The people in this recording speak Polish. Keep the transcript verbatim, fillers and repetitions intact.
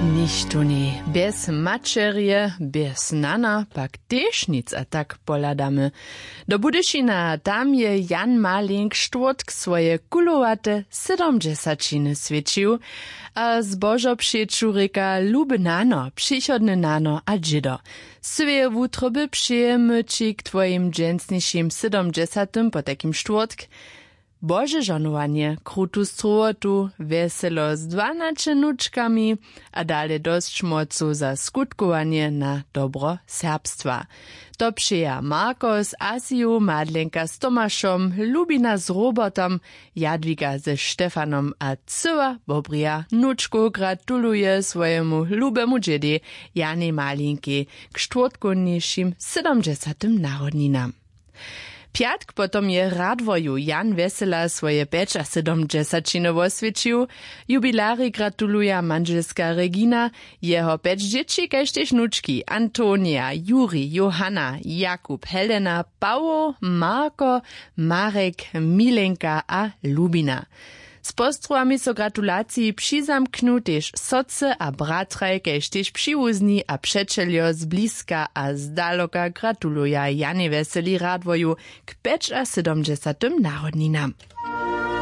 Nichtuni, bez mačerje, bez nana, pak tež nic a tak poladamy. Do Budyšina tam je Jan Malink štvrtk svoje kulowate sedemdesatčiny svědčił, a zbožo přieču reka lube nano, přichodne nano a džido. Svoje wutroby přijemy či k tvojim dżęsnišim sedemdesatym po takim štvrtk. Bože žanovanie, krutu strotu, veselo s dvanačenučkami a dale dosť mocu za skutkovanie na dobro serbstva. To přeja Markos, Asiu, Madlenka s Tomášom, Lubina s Robertom, Jadwiga ze Štefanom a cyła Bobria nučku gratuluje swojemu lubemu džedi Janie Malinki k štvrtkovnejším sedemdesatym narodninam. Piatk potom je Radwoju Jan Wesela swoje peć a sedemdesatčiny osvědčił. Jubilari gratuluja manželska Regina, jeho peć dzieci kaž tež nučki Antonia, Juri, Johanna, Jakub, Helena, Paolo, Marko, Marek, Milenka a Lubina. Z postruami so gratulaciji přizamknu tež soce a bratraj, kaž tež přiwuzni a přečeljo z bliska a z daloka gratuluja Janie Weseli Radwoju k peć a sedemdesatym narodninam.